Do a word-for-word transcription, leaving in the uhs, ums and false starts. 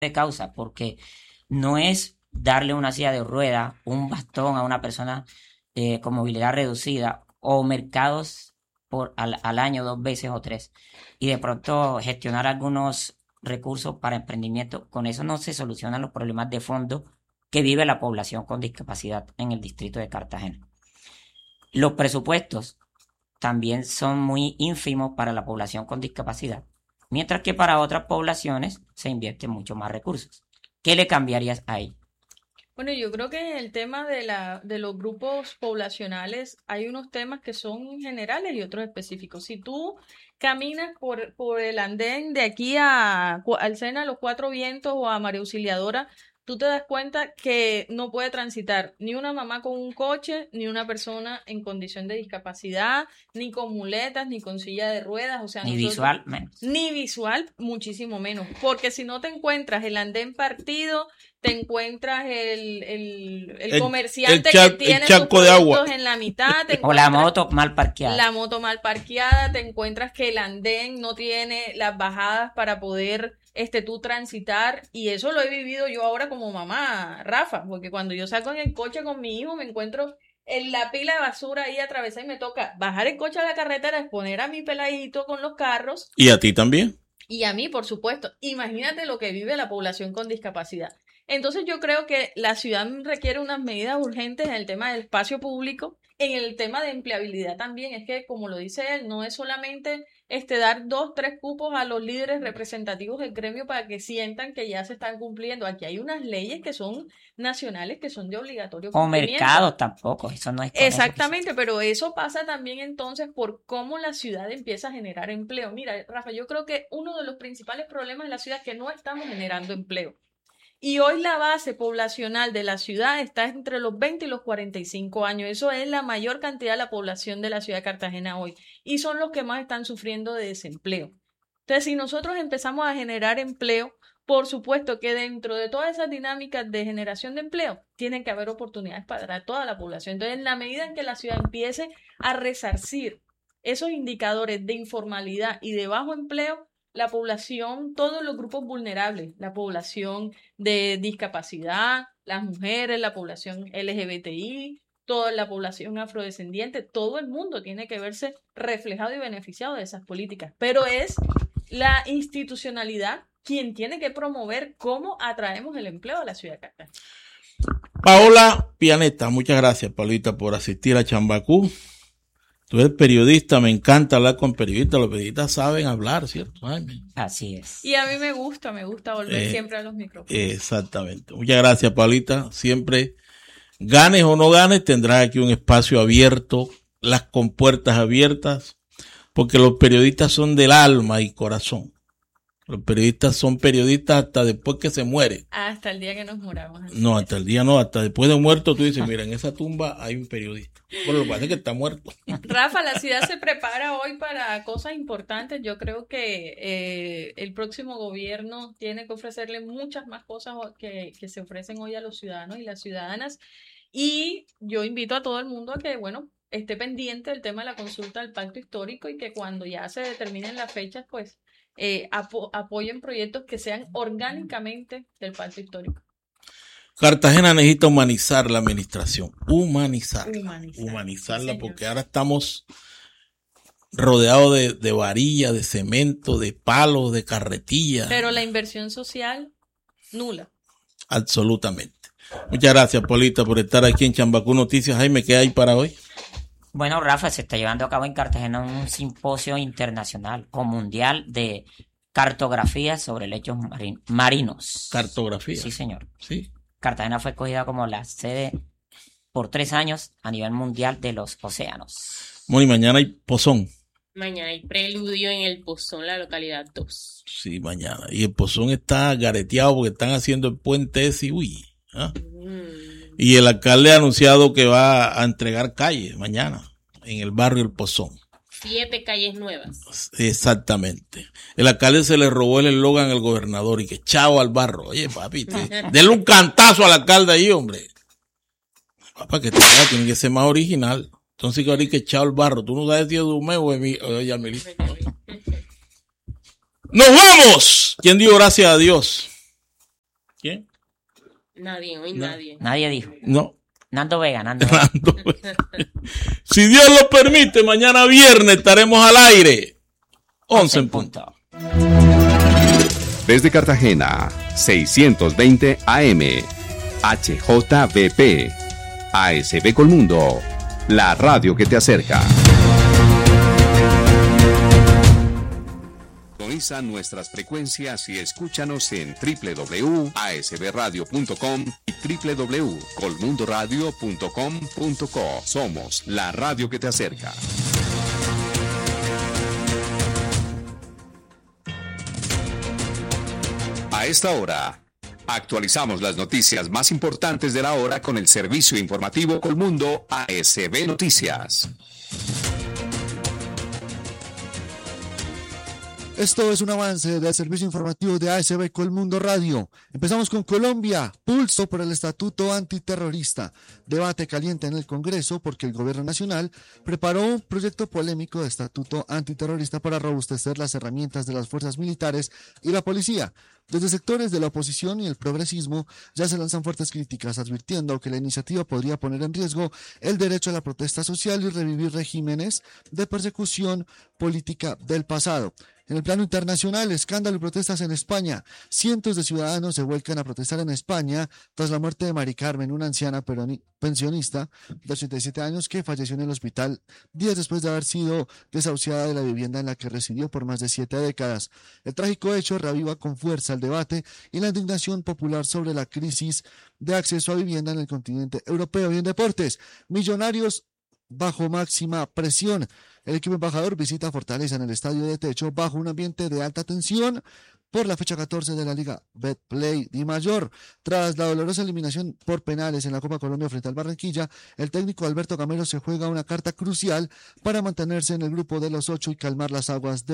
de causa, porque no es darle una silla de rueda, un bastón a una persona eh, con movilidad reducida o mercados por al, al año dos veces o tres y de pronto gestionar algunos recursos para emprendimiento. Con eso no se solucionan los problemas de fondo que vive la población con discapacidad en el distrito de Cartagena. Los presupuestos también son muy ínfimos para la población con discapacidad, mientras que para otras poblaciones se invierten mucho más recursos. ¿Qué le cambiarías ahí? Bueno, yo creo que en el tema de la, de los grupos poblacionales hay unos temas que son generales y otros específicos. Si tú caminas por, por el andén de aquí a, al Sena, a los Cuatro Vientos o a María Auxiliadora, tú te das cuenta que no puede transitar ni una mamá con un coche, ni una persona en condición de discapacidad, ni con muletas, ni con silla de ruedas, o sea, Ni nosotros, visual menos. ni visual, muchísimo menos, porque si no te encuentras el andén partido, te encuentras el, el, el, el comerciante el char, que tiene sus productos en la mitad, te o la moto mal parqueada. La moto mal parqueada, te encuentras que el andén no tiene las bajadas para poder este tú transitar, y eso lo he vivido yo ahora como mamá, Rafa, porque cuando yo salgo en el coche con mi hijo me encuentro en la pila de basura ahí atravesada y me toca bajar el coche a la carretera, exponer a mi peladito con los carros. ¿Y a ti también? Y a mí, por supuesto. Imagínate lo que vive la población con discapacidad. Entonces yo creo que la ciudad requiere unas medidas urgentes en el tema del espacio público, en el tema de empleabilidad también. Es que, como lo dice él, no es solamente este dar dos, tres cupos a los líderes representativos del gremio para que sientan que ya se están cumpliendo. Aquí hay unas leyes que son nacionales, que son de obligatorio cumplimiento. O mercados tampoco, eso no es exactamente, eso pero eso pasa también entonces por cómo la ciudad empieza a generar empleo. Mira, Rafa, yo creo que uno de los principales problemas de la ciudad es que no estamos generando empleo. Y hoy la base poblacional de la ciudad está entre los veinte y los cuarenta y cinco años. Eso es la mayor cantidad de la población de la ciudad de Cartagena hoy. Y son los que más están sufriendo de desempleo. Entonces, si nosotros empezamos a generar empleo, por supuesto que dentro de todas esas dinámicas de generación de empleo, tienen que haber oportunidades para toda la población. Entonces, en la medida en que la ciudad empiece a resarcir esos indicadores de informalidad y de bajo empleo, la población, todos los grupos vulnerables, la población de discapacidad, las mujeres, la población L G B T I, toda la población afrodescendiente, todo el mundo tiene que verse reflejado y beneficiado de esas políticas. Pero es la institucionalidad quien tiene que promover cómo atraemos el empleo a la ciudad de Cartagena. Paola Pianeta, muchas gracias, Paulita, por asistir a Chambacú. Tú eres periodista, me encanta hablar con periodistas, los periodistas saben hablar, ¿cierto, Jaime? Así es. Y a mí me gusta, me gusta volver eh, siempre a los micrófonos. Exactamente. Muchas gracias, Paulita. Siempre, ganes o no ganes, tendrás aquí un espacio abierto, las compuertas abiertas, porque los periodistas son del alma y corazón. Los periodistas son periodistas hasta después que se mueren. Hasta el día que nos muramos. No, hasta el día no, hasta después de muerto tú dices, mira, en esa tumba hay un periodista. Bueno, lo que pasa es que está muerto. Rafa, la ciudad se prepara hoy para cosas importantes. Yo creo que eh, el próximo gobierno tiene que ofrecerle muchas más cosas que, que se ofrecen hoy a los ciudadanos y las ciudadanas. Y yo invito a todo el mundo a que, bueno, esté pendiente del tema de la consulta del pacto histórico y que cuando ya se determinen las fechas, pues eh, apo- apoyen proyectos que sean orgánicamente del pacto histórico. Cartagena necesita humanizar la administración, humanizarla, Humanizar, humanizarla, sí, porque ahora estamos rodeados de, de varillas, de cemento, de palos, de carretillas. Pero la inversión social, nula. Absolutamente. Muchas gracias, Paulita, por estar aquí en Chambacú Noticias. Jaime, ¿qué hay para hoy? Bueno, Rafa, se está llevando a cabo en Cartagena un simposio internacional o mundial de cartografía sobre lechos marin- marinos. ¿Cartografía? Sí, señor. Sí. Cartagena fue escogida como la sede por tres años a nivel mundial de los océanos. Bueno, y mañana hay pozón. Mañana hay preludio en el Pozón, la localidad dos. Sí, mañana. Y el pozón está gareteado porque están haciendo el puente ese, uy. ¿Ah? Mm. Y el alcalde ha anunciado que va a entregar calles mañana en el barrio El Pozón. Siete calles nuevas. Exactamente. El alcalde se le robó el eslogan al gobernador y que chao al barro. Oye, papi, te, denle un cantazo al alcalde ahí, hombre. Papá, que te vaya, tiene que ser más original. Entonces, que ahora hay que chao al barro. Tú no sabes si es Dumé o es Yamilí. ¡Nos vamos! ¿Quién dio gracias a Dios? ¿Quién? Nadie, hoy No. nadie. Nadie dijo. No. Nando Vega, Nando Vega. Nando. Si Dios lo permite, mañana viernes estaremos al aire. once en punto. Desde Cartagena, seiscientos veinte A M, H J B P, A S B Colmundo, la radio que te acerca. Sintoniza nuestras frecuencias y escúchanos en doble u doble u doble u punto a s b radio punto com y doble u doble u doble u punto colmundoradio punto com punto co. Somos la radio que te acerca. A esta hora, actualizamos las noticias más importantes de la hora con el servicio informativo Colmundo A S B Noticias. Esto es un avance del servicio informativo de A S B Colmundo Radio. Empezamos con Colombia, pulso por el estatuto antiterrorista. Debate caliente en el Congreso porque el gobierno nacional preparó un proyecto polémico de estatuto antiterrorista para robustecer las herramientas de las fuerzas militares y la policía. Desde sectores de la oposición y el progresismo ya se lanzan fuertes críticas, advirtiendo que la iniciativa podría poner en riesgo el derecho a la protesta social y revivir regímenes de persecución política del pasado. En el plano internacional, escándalo y protestas en España. Cientos de ciudadanos se vuelcan a protestar en España tras la muerte de Mari Carmen, una anciana peroni- pensionista de ochenta y siete años que falleció en el hospital días después de haber sido desahuciada de la vivienda en la que residió por más de siete décadas. El trágico hecho reaviva con fuerza el debate y la indignación popular sobre la crisis de acceso a vivienda en el continente europeo. Y en deportes, Millonarios bajo máxima presión. El equipo embajador visita Fortaleza en el estadio de techo bajo un ambiente de alta tensión por la fecha catorce de la Liga Betplay Di Mayor. Tras la dolorosa eliminación por penales en la Copa Colombia frente al Barranquilla, el técnico Alberto Gamero se juega una carta crucial para mantenerse en el grupo de los ocho y calmar las aguas de